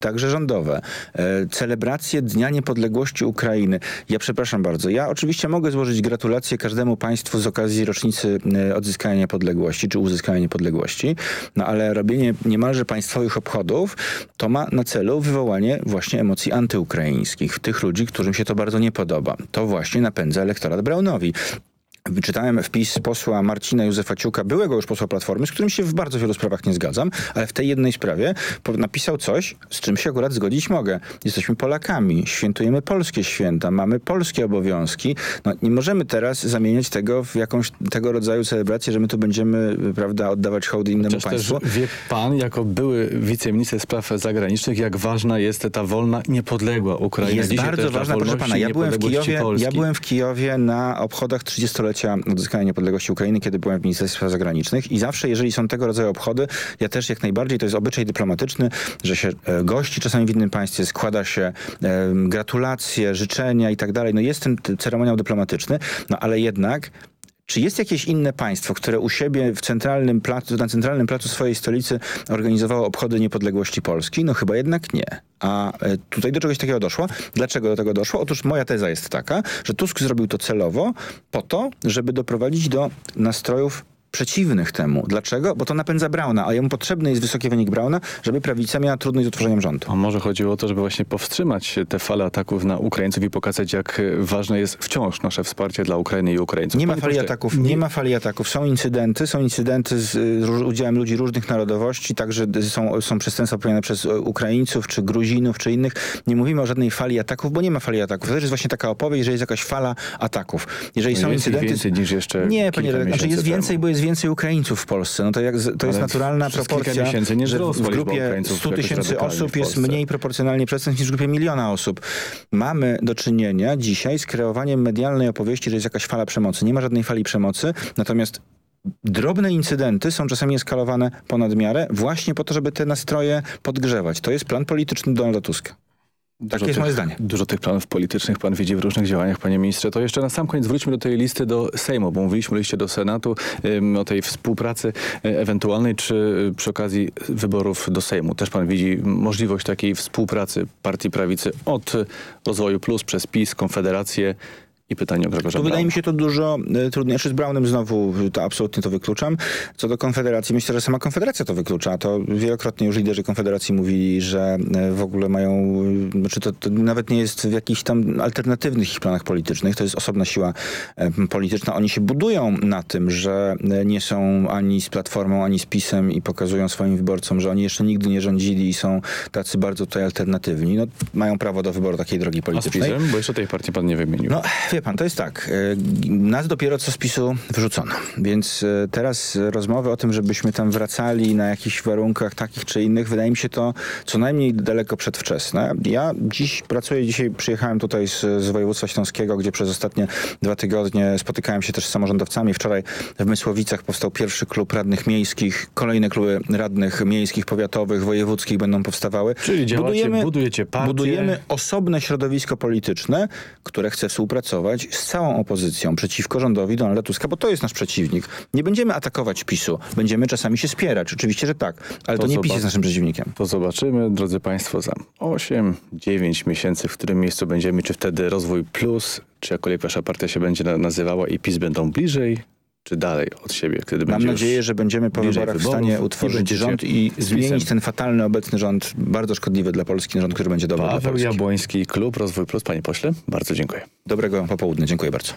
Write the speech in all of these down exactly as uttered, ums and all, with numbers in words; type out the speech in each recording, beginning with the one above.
także rządowe, e, celebracje Dnia Niepodległości Ukrainy. Ja przepraszam bardzo, ja oczywiście mogę złożyć gratulacje każdemu państwu z okazji rocznicy e, odzyskania niepodległości, czy uzyskania niepodległości, no ale robienie niemalże państwowych obchodów to ma na celu wywołanie właśnie emocji antyukraińskich w tych ludzi, którym się to bardzo nie podoba. To właśnie napędza elektorat Braunowi. Wyczytałem wpis posła Marcina Józefa-Ciuka, byłego już posła Platformy, z którym się w bardzo wielu sprawach nie zgadzam, ale w tej jednej sprawie napisał coś, z czym się akurat zgodzić mogę. Jesteśmy Polakami, świętujemy polskie święta, mamy polskie obowiązki. No, nie możemy teraz zamieniać tego w jakąś tego rodzaju celebrację, że my tu będziemy, prawda, oddawać hołdy innemu Chociaż państwu. Też wie pan, jako były wiceminister spraw zagranicznych, jak ważna jest ta wolna, niepodległa Ukraina. Jest Dzisiaj bardzo ważna, proszę pana. Ja byłem, w Kijowie, ja byłem w Kijowie na obchodach trzydziestolecia odzyskania niepodległości Ukrainy, kiedy byłem w Ministerstwie Spraw Zagranicznych i zawsze, jeżeli są tego rodzaju obchody, ja też jak najbardziej, to jest obyczaj dyplomatyczny, że się e, gości czasami w innym państwie, składa się e, gratulacje, życzenia i tak dalej. No jest ten ceremoniał dyplomatyczny, no ale jednak czy jest jakieś inne państwo, które u siebie w centralnym placu, na centralnym placu swojej stolicy organizowało obchody niepodległości Polski? No chyba jednak nie. A tutaj do czegoś takiego doszło. Dlaczego do tego doszło? Otóż moja teza jest taka, że Tusk zrobił to celowo po to, żeby doprowadzić do nastrojów przeciwnych temu. Dlaczego? Bo to napędza Brauna, a jemu potrzebny jest wysoki wynik Brauna, żeby prawica miała trudność z utworzeniem rządu. A może chodziło o to, żeby właśnie powstrzymać te fale ataków na Ukraińców i pokazać, jak ważne jest wciąż nasze wsparcie dla Ukrainy i Ukraińców. Nie ma Panie fali pośle, ataków, nie ma fali ataków. Są incydenty, są incydenty z y, udziałem ludzi różnych narodowości, także są, są przestępstwa popełniane przez Ukraińców, czy Gruzinów, czy innych. Nie mówimy o żadnej fali ataków, bo nie ma fali ataków. To też jest właśnie taka opowieść, że jest jakaś fala ataków. Jeżeli no są jest incydenty... więcej niż jeszcze Nie, panie redaktorze, znaczy jest więcej, temu. bo jest więcej Ukraińców w Polsce. No to, jak, to jest naturalna proporcja, nie że w grupie stu tysięcy osób jest mniej proporcjonalnie przestępstw niż w grupie miliona osób. Mamy do czynienia dzisiaj z kreowaniem medialnej opowieści, że jest jakaś fala przemocy. Nie ma żadnej fali przemocy, natomiast drobne incydenty są czasami eskalowane ponad miarę właśnie po to, żeby te nastroje podgrzewać. To jest plan polityczny Donalda Tuska. Takie jest tych, moje zdanie. Dużo tych planów politycznych pan widzi w różnych działaniach, panie ministrze. To jeszcze na sam koniec wróćmy do tej listy do Sejmu, bo mówiliśmy o liście do Senatu, ym, o tej współpracy y, ewentualnej, czy y, przy okazji wyborów do Sejmu. Też pan widzi możliwość takiej współpracy partii prawicy od Rozwoju Plus przez PiS, Konfederację i pytanie o Grzegorza Tu Brauna. wydaje mi się to dużo y, trudniejsze. Z Braunem znowu to absolutnie to wykluczam. Co do Konfederacji, myślę, że sama Konfederacja to wyklucza. To wielokrotnie już liderzy Konfederacji mówili, że y, w ogóle mają, y, znaczy to, to nawet nie jest w jakichś tam alternatywnych ich planach politycznych. To jest osobna siła y, polityczna. Oni się budują na tym, że y, nie są ani z Platformą, ani z PiS-em i pokazują swoim wyborcom, że oni jeszcze nigdy nie rządzili i są tacy bardzo tutaj alternatywni. No, mają prawo do wyboru takiej drogi politycznej. A z PiS-em? Bo jeszcze tej partii pan nie wymienił. No, wie pan, to jest tak. Nas dopiero co z PiS-u wyrzucono. Więc teraz rozmowy o tym, żebyśmy tam wracali na jakichś warunkach takich czy innych, wydaje mi się to co najmniej daleko przedwczesne. Ja dziś pracuję, dzisiaj przyjechałem tutaj z, z województwa śląskiego, gdzie przez ostatnie dwa tygodnie spotykałem się też z samorządowcami. Wczoraj w Mysłowicach powstał pierwszy klub radnych miejskich. Kolejne kluby radnych miejskich, powiatowych, wojewódzkich będą powstawały. Czyli działacie, budujemy, budujecie partię. Budujemy osobne środowisko polityczne, które chce współpracować z całą opozycją przeciwko rządowi Donalda Tuska, bo to jest nasz przeciwnik. Nie będziemy atakować PiS-u. Będziemy czasami się spierać. Oczywiście, że tak. Ale to, to nie PiS jest naszym przeciwnikiem. To zobaczymy, drodzy państwo, za osiem dziewięć miesięcy, w którym miejscu będziemy, czy wtedy Rozwój Plus, czy jakkolwiek wasza partia się będzie nazywała i PiS będą bliżej, czy dalej od siebie, kiedy będzie. Mam nadzieję, że będziemy po wyborach w stanie utworzyć rząd i zmienić ten fatalny obecny rząd, bardzo szkodliwy dla Polski rząd, który będzie dobry Paweł dla Polski. Jabłoński, Klub Rozwój Plus. Panie pośle, bardzo dziękuję. Dobrego popołudnia. Dziękuję bardzo.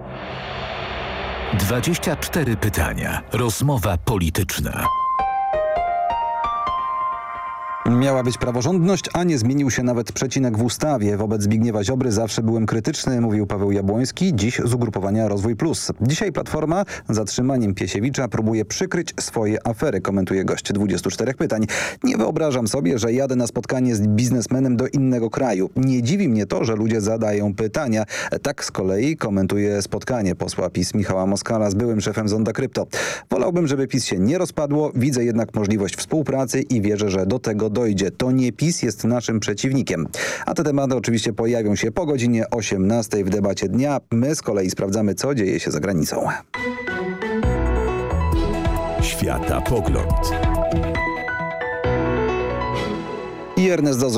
dwadzieścia cztery pytania. Rozmowa polityczna. Miała być praworządność, a nie zmienił się nawet przecinek w ustawie. Wobec Zbigniewa Ziobry zawsze byłem krytyczny, mówił Paweł Jabłoński, dziś z ugrupowania Rozwój Plus. Dzisiaj Platforma zatrzymaniem Piesiewicza próbuje przykryć swoje afery, komentuje gość dwudziestu czterech pytań. Nie wyobrażam sobie, że jadę na spotkanie z biznesmenem do innego kraju. Nie dziwi mnie to, że ludzie zadają pytania. Tak z kolei komentuje spotkanie posła PiS Michała Moskala z byłym szefem Zonda Krypto. Wolałbym, żeby PiS się nie rozpadło, widzę jednak możliwość współpracy i wierzę, że do tego dojdzie. To nie PiS jest naszym przeciwnikiem. A te tematy oczywiście pojawią się po godzinie osiemnastej w debacie dnia. My z kolei sprawdzamy, co dzieje się za granicą. Świata pogląd. I i Ernest Zozuś.